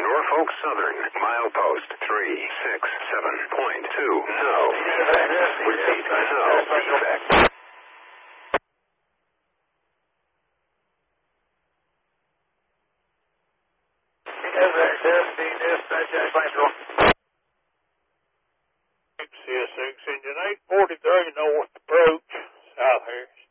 Norfolk Southern, milepost 367.2. No. Repeat, no. Effect. CSX engine 843 north approach, South Harris.